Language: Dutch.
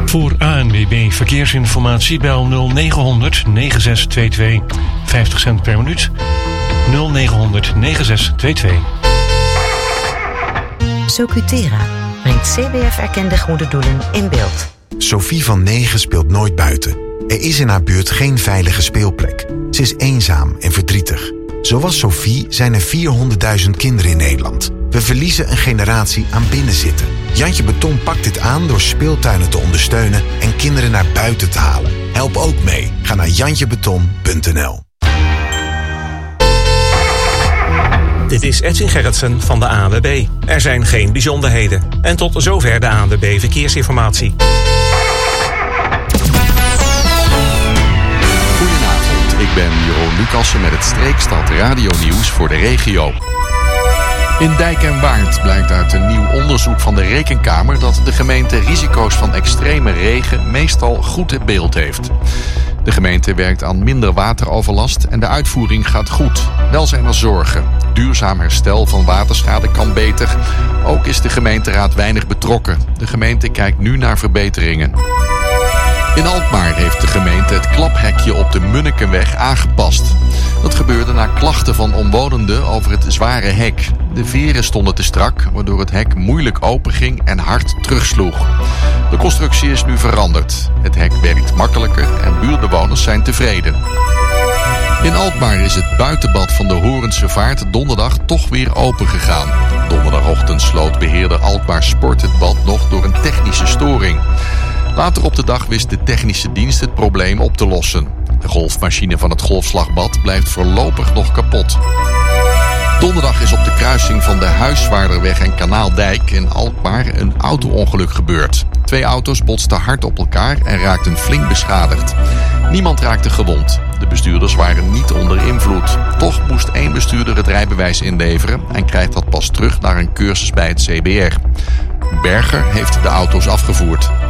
Voor ANWB Verkeersinformatie bel 0900 9622. 50 cent per minuut. 0900 9622. Socutera brengt CBF-erkende goede doelen in beeld. Sophie van 9 speelt nooit buiten. Er is in haar buurt geen veilige speelplek. Ze is eenzaam en verdrietig. Zoals Sophie zijn er 400.000 kinderen in Nederland. We verliezen een generatie aan binnenzitten. Jantje Beton pakt dit aan door speeltuinen te ondersteunen en kinderen naar buiten te halen. Help ook mee. Ga naar jantjebeton.nl. Dit is Edwin Gerritsen van de ANWB. Er zijn geen bijzonderheden. En tot zover de ANWB Verkeersinformatie. Goedenavond, ik ben Jeroen Lucassen met het Streekstad Radio-nieuws voor de regio. In Dijk en Waard blijkt uit een nieuw onderzoek van de Rekenkamer dat de gemeente risico's van extreme regen meestal goed in beeld heeft. De gemeente werkt aan minder wateroverlast en de uitvoering gaat goed. Wel zijn er zorgen. Duurzaam herstel van waterschade kan beter. Ook is de gemeenteraad weinig betrokken. De gemeente kijkt nu naar verbeteringen. In Alkmaar heeft de gemeente het klaphekje op de Munnikenweg aangepast. Dat gebeurde na klachten van omwonenden over het zware hek. De veren stonden te strak, waardoor het hek moeilijk openging en hard terugsloeg. De constructie is nu veranderd. Het hek werkt makkelijker en buurtbewoners zijn tevreden. In Alkmaar is het buitenbad van de Horense Vaart donderdag toch weer open gegaan. Donderdagochtend sloot beheerder Alkmaar Sport het bad nog door een technische storing. Later op de dag wist de technische dienst het probleem op te lossen. De golfmachine van het golfslagbad blijft voorlopig nog kapot. Donderdag is op de kruising van de Huiswaarderweg en Kanaaldijk in Alkmaar een auto-ongeluk gebeurd. 2 auto's botsten hard op elkaar en raakten flink beschadigd. Niemand raakte gewond. De bestuurders waren niet onder invloed. Toch moest 1 bestuurder het rijbewijs inleveren en krijgt dat pas terug naar een cursus bij het CBR. Berger heeft de auto's afgevoerd.